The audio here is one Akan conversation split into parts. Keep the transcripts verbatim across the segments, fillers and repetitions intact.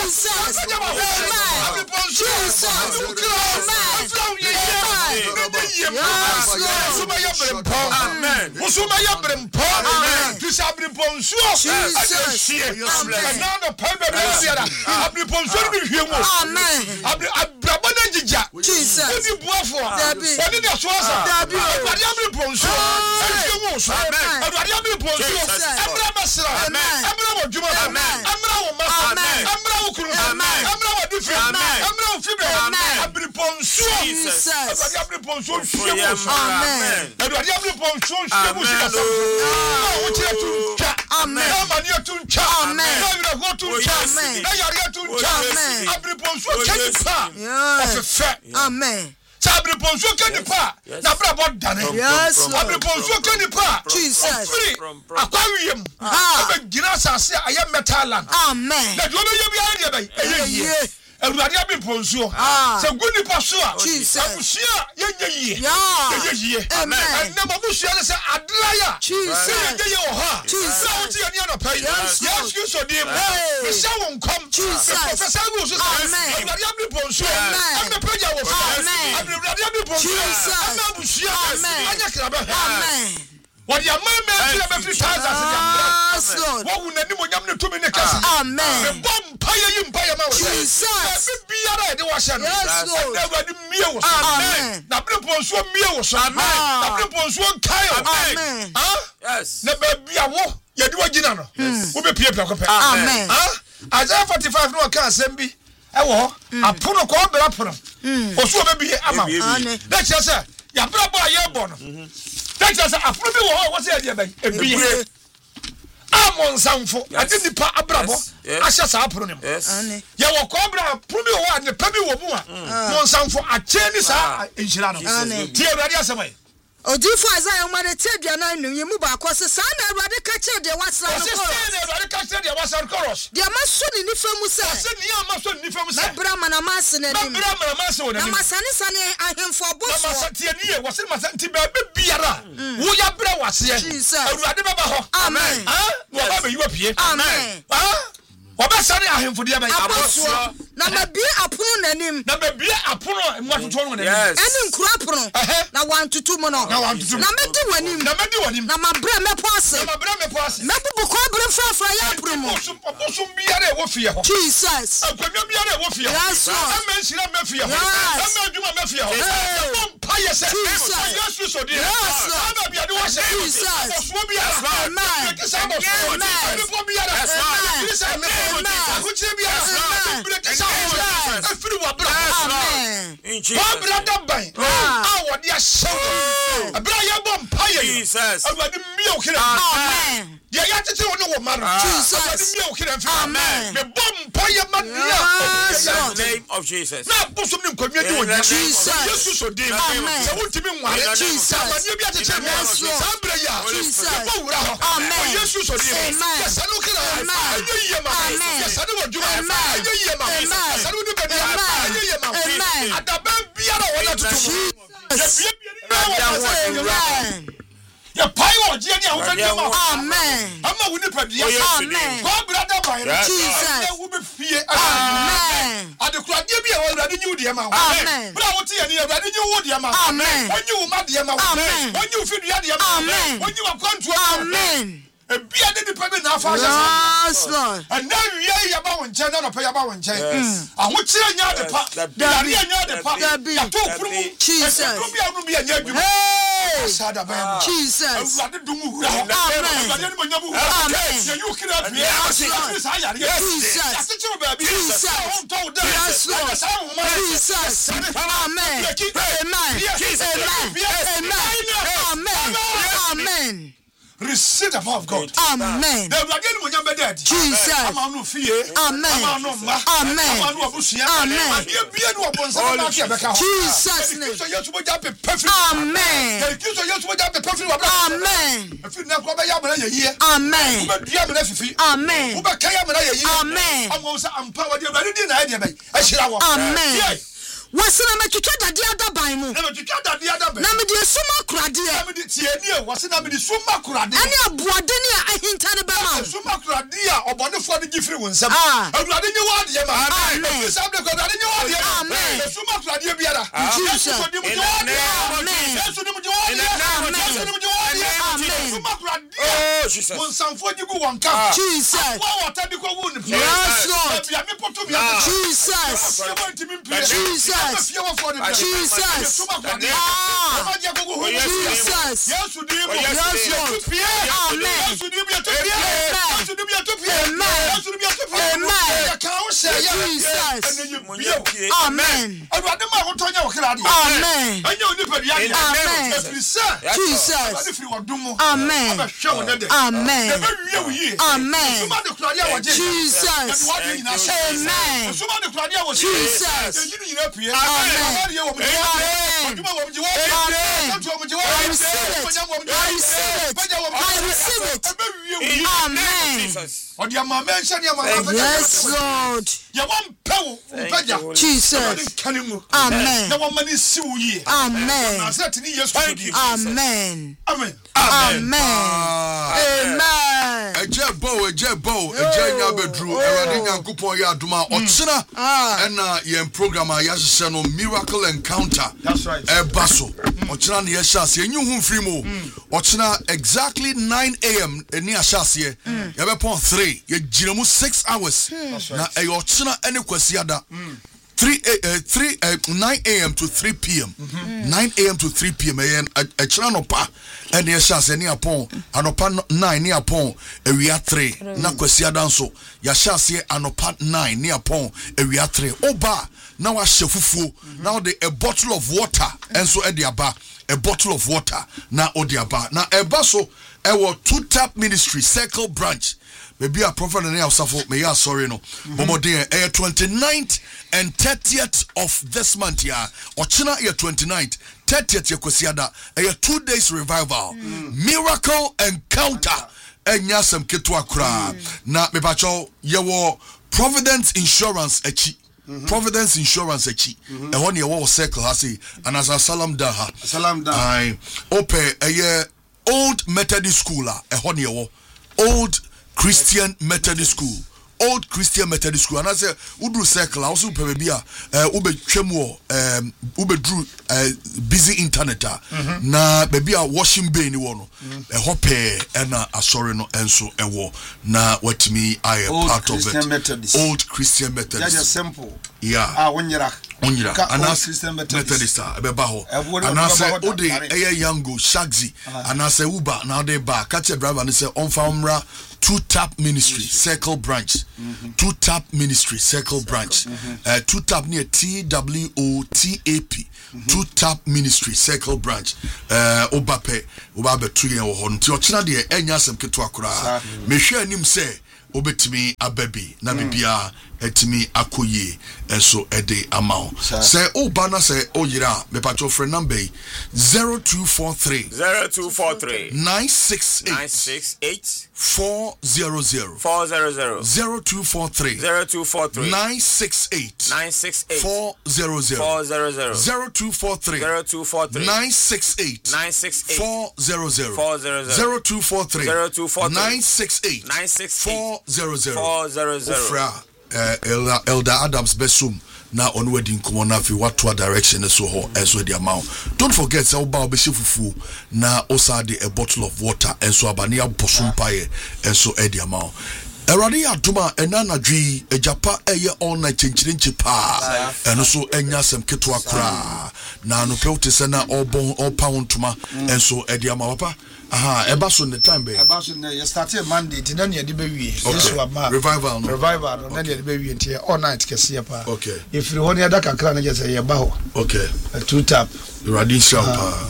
Jesus. Amen. Jesus. Amen. Musuma ya brempo. Amen. Tu sa brempo nsuo. Jesus. Amen. Na no pa be be biara. Abrempo nsuo bi hwie mu. Amen. Abrabo na jija. Jesus. Oni buafo. Dabi. Oni da so asa. Dabi. Awurade abrempo nsuo. Hwie mu so. Amen. Awurade abrempo nsuo. Abra masra. Amen. Abra wo djuma. Amen. Abra wo ma. Amen. Abra wo kuru. Amen. Abra wo difi. Amen. Abra wo fibre. Amen. Abrempo nsuo. Jesus. Awurade abrempo nsuo hwie mu so. Amen. Awurade abrempo nsuo hwie mu so. Na wo tire tu twa. Amen. Na mani tu twa. Amen. Na wira go tu twa. Amen. Na yare tu twa. Amen. Abrempo nsuo kani pa. Yes. Ofefe. Amen. Abrempo nsuo kani pa. Na bra bo dane. Yes, Lord. Abrempo nsuo kani pa. Jesus. Free. Akwawiem. Ah. Aba gina asase aye metalan. Amen. Na do no ye bi ade bay. Eye yie. Awurade abrempo nsuo. Se guni pa so a. Jesus. Abusia ye ye yie. Yeah. Ye yie. Amen. Na mabusia ne se adraya. Jesus. Ye ye wo ha. Jesus. Na wo ti ye na pa. Yes, Yes, you so dim. Hey. Me sha won kom. Jesus. Professor go so. Amen. Awurade abrempo nsuo. Amen. Am the prayer wo fa. Amen. Awurade abrempo nsuo. Jesus. Am abusia. Amen. Anya krabe. Amen. What your man man to be free times as Yes, Lord. what would any one yam to me ne kasi. Amen. Bomb paya yim paya ma. Jesus. Be biara de washan. Yes, Lord. Never the meal was. Amen. Na brempo so meal was. Amen. Na brempo so kai. Amen. Huh? Yes. Na be bia wo ye de wagina no. Wo be pie pie ko pe. Amen. Huh? Isaiah forty-five no kan asem bi. E wo apono ko bra pono. Oso be bi ama. Amen. Na che say ya bra bo aye bo no. That is a fruit bi wo wo say dey a bi amon sanfo ade nipa abrabo ahye sa apro nim Amen. ye wo ko bra pro bi wo ade pa bi wo mu a mon sanfo ache ni sa enhira no ti awurade asemai Odifo Isaiah ma de tedua na nnum yemu ba akose sa na awurade ka che de wasra no ko se ne awurade ka che de wasra chorus de ma so ni nifa mu se se ni ama so ni nifa mu se na bra mana ma se na nim bra mana ma se wo na na masane sane ahemfo boso na ma tie ni ye wo se ma santi ba be biara wo ya bra wase awurade ba ba ho Amen. ah wo ba be yiwa pie Amen. ah Oba sare ahemfo de ba aboso na ma bi apono nanim na ba bi apono mu atoto no nanim ene nkura apono na wantutu mu no na wantutu na medi wanim na medi wanim na ma bra me poase na ma bra me poase na bubu ko bra frafra ya promo aboso biara e wo fie ho Jesus akwadwa biara e wo fie ho yes ama nshira me fie ho ama adwuma me fie ho bom paye se yesu so de ama biade wo se aboso biara amen amen aboso biara amen Amen. Jesus. Yeah, you have to tell no woman. Jesus. Amen. The bomb paya man. In the name of Jesus. Now, put some community with Jesus. Jesus so dear. Amen. So what do you mean? Jesus. You be at the church. Jesus. Amen. Jesus so dear. Yes, I look at him. Amen. Yes, I do what you want. Amen. Yes, I do the baby. Amen. At the baby, I don't want to do. Amen. Ya pai o je ni awon de ma amen ama wo ni padua amen ko brother boy Jesus wo be fie amen adekurade bi e wo awurade nyi wo de ma amen bra wo tie ni awurade nyi wo de ma amen onyi wo ma de ma amen onyi wo fidua de ma amen onyi wo kwantu amen ebia de nipa be na afa yes Lord and now we ya ba won chen na no pa ya ba won chen aho kire nya de pa ya de nya de pa ya to kuru Jesus bi anu bi nya adwuma sada ba Jesus awurade dum hura awurade ni nya bu amen ya yu kire abi ya sa ya ya ya se chiro ba bi on to da Jesus amen amen amen amen amen receive the power of God. Amen. The Lord will never dead. Jesus. Amen. Amen. Amen. Amen. Jesus. Amen. Amen. Amen. Amen. Amen. wasena matwitwa dade adaban mu na matwitwa dade adaban na mede suma kurade na mede tienie wasena mede suma kurade ene aboade ne ahinta ne bema suma kurade a obonefo de gifiri wo nsam awurade nye wade ma amen sabe ko awurade nye wade amen suma kurade biara Jesus amen yesu ni muje wade yesu ni muje wade amen suma kurade oh Jesus won sanfo gigu wonka Jesus wa wata bi ko wu ni yes Lord bia me poto bia Jesus Jesus Jesus Jesus yesu di mo yes Lord amen yesu di bia to bia yesu di bia to bia yesu di bia to bia amen ka o se ya Jesus amen awurade ma wo tonya wo kra de amen anya onipa dia amen Jesus amen amen amen Jesus amen Jesus yes Lord Jesus amen amen amen amen amen eje bo eje bo eje nya bedru ewade nyankopon ya adoma otsena ena yen program a yahye no miracle encounter that's right ebaso otsena ne yahase enyu hu mfiri mu otsena exactly nine a m eni ahase ye be pon three ye giremu six hours na e otsena ene kwasiada three uh, three uh, nine a m to three p m Mm-hmm. nine a m to three p m and a channel pa and yes as any upon anopa nine near upon a we are three na kwesi adanso ya shase anopa nine near upon a we are three oba now a shefufu now the a bottle of water and so ediaba a bottle of water na odiaba na eba so e wo two tap ministry circle branch maybe a prophet and now suffer may ya sorry no bomo dey e twenty-ninth and thirtieth of this month ya ochina e twenty-ninth thirtieth ya kwesiada e two days revival miracle encounter enya sem keto akura na me pacho ye wo Providence Insurance achi Providence Insurance achi e ho ne wo circle ha say anasa salam da ha salam da ai ope e old Methodist school a e ho ne wo old Christian Methodist School, old Christian Methodist School. And I say, Udru circle, I also pay be a ube chemo, um, ube drew busy internet. Na baby a washing bay ni wono, a hope and a sorry no enso a war. Na what me I am part of it. Methodist. Old Christian Methodist. That's simple. Yeah. Ah, when you're Onira anas Christian Methodist ebebaho anase ode eye yango shagzi anase uba na ode ba catch a driver and say on famra two tap ministry circle branch two tap ministry circle branch uh, two tap near T W O T A P two tap ministry circle branch uh obape obabe two yen wo ho nti o kina de enya asem keto akura me hwe anim say obetimi ababi na bibia etimi akoye enso ede amount say oba na say oyira me pacho friend number zero two four three zero two four three nine six eight nine six eight four zero zero four zero zero zero two four three zero two four three nine six eight nine six eight four zero zero four zero zero zero two four three zero two four three nine six eight nine six eight four zero zero four zero zero zero two four three zero two four three nine six eight nine six eight four zero zero four zero zero. Uh, Elder, Elder Adams Besum na on wedding komo na fi watwa direction so ho enso the amount. Don't forget say oba obehye fufu na osade a bottle of water enso abane abosum paye enso e the amount. Erade adoma enana dwi ejapa eye all night chenchirenchi pa eno so enya sem keto akra na no pewte se na obon pound tuma enso e the amount papa. Aha, eba so the time be. Eba so na started Monday, ti na ne de be wie. Yesu ama. Revival no. Revival no, na de be wie nti all night kese pa. Okay. If you want ya da kakra na je say ye ba ho. Okay. A two tap. Radin shop.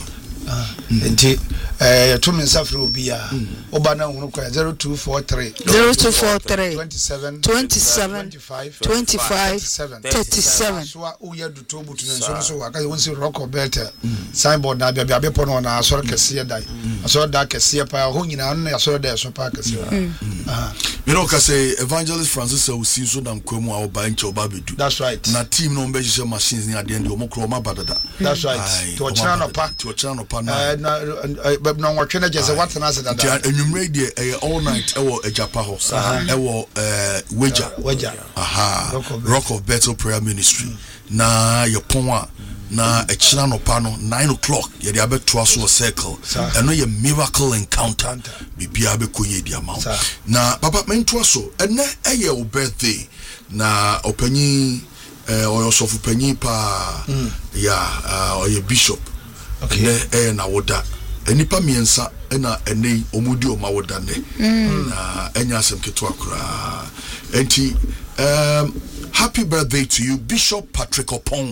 nti eh to me safre obi a oba na hunu kwa zero two four three zero two four three twenty-seven twenty-seven twenty-five thirty-seven so o ya du to butu nso so aka won si rock of belt signboard na bia bia be pono na asoro kese dai asoro da kese pa ho nyina no asoro da so pa kese ah you know ka say evangelist Francis Awusi so dan kwamu a oba nche oba bedu that's right na team no be hye machines ni ade ndi omokro ma badada that's right to channel pa to channel pa na na na watwe na jese what na say ja enwumre de all night ewo ejapa ho ewo eh weja weja aha Rock of Bethel Prayer Ministry na yepon a na echina no pa no nine o'clock ye de abeto aso circle eno ye miracle encounter bibia be konye di ama na papa mento aso ene eye o birthday na opanyi eh oyosofu panyi pa ya oye bishop okay eh na woda enipa miensa ena ene omudi omawoda ne na enya asem keto akura enti um happy birthday to you Bishop Patrick Opon.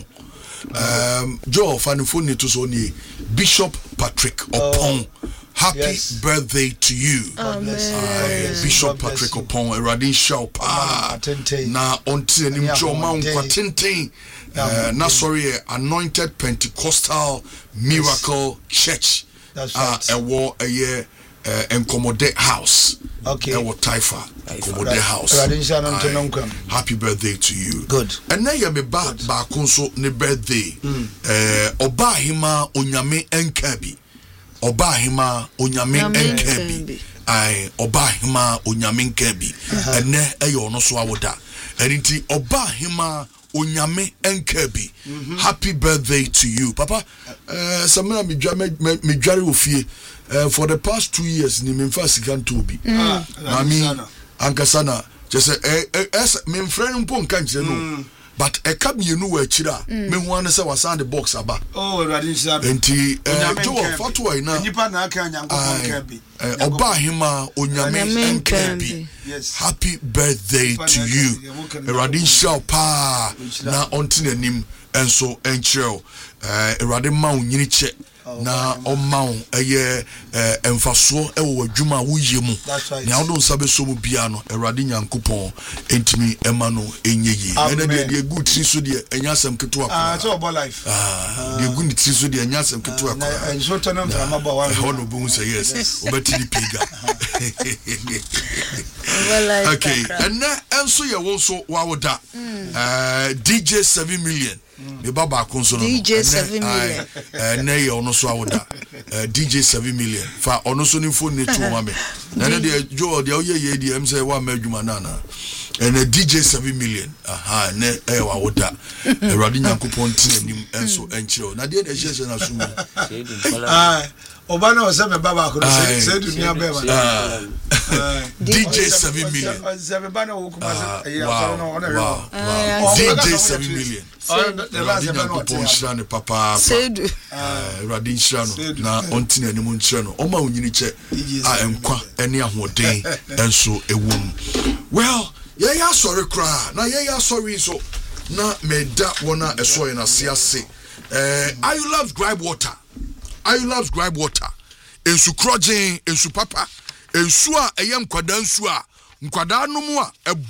Um, Joe, Fanifuni to Sony, Bishop Patrick Opon. Oh, happy yes. birthday to you, Amen. Uh, Bishop God Patrick Opon. Eradin Shaupa. Na onti nim Joma unkwatente. Na sorry, Anointed Pentecostal Miracle Church. That's right. A war a year. Uh, Enkomode House. Okay. Ewo Taifa. Enkomode House. Happy birthday to you. Good. And now you me ba ba konso ne birthday. Eh Oba Hima Onyame Enkabi. Oba Hima Onyame Enkabi. Ai Oba Hima Onyame Enkabi. And ne eyo no so awoda. Erinti Oba Hima Onyame Enkabi. Happy birthday to you. Papa, eh samena mi dwa me dware ofie. Uh, for the past two years, ni memfa sika ntobi. Na mi ankasana just eh eh me friend mpo nka nche no. But e ka mienu wa akira me hu an se wasan the box aba. Oh, Radin Shab. Enti eh jo fatu ai na. Nipa na aka nyankopon ka bi. Oba Hima Onyame Enkabi. Yes. Happy birthday to you. Radin Shab pa na ontinanim enso enchero. Eh Radin ma unyini che na omao eye emfaso ewo adwuma wo yemu na odon sabe so mu bia no Awurade Nyankopon entimi ema no enyeyi ena de de good tri so de enya asem keto akwa ah so obo life ah de good tri so de enya asem keto akwa na enso to na mframa ba wa ho no bu say yes obeti di piga okay and enso ye wo so wa woda eh D J seven million me baba konso no D J seven million eh na ye ono so awoda D J seven million fa ono so ni phone ne to ma me na na de jo de ye ye de em say wa ma adwuma na na and a D J seven million aha ne e wa woda Awurade Nyankopon tin anim enso enchiro na de na hye na sumu ah oba na o se me baba ko se se dunia be ba D J seven million seven ba na wo kuma se ya so no ona D J seven million Awurade Nyankopon shira ne papa sedu Awurade shira no na ontin anim nchira no oma onyini che a enkwa ene ahoden enso ewum well yeah yeah sorry cry na yeah yeah sorry so na meda wona eso na siase eh I love gripe water I love gripe water ensu krogen ensu papa ensu a eyem kwada ensu a nkwada no mu a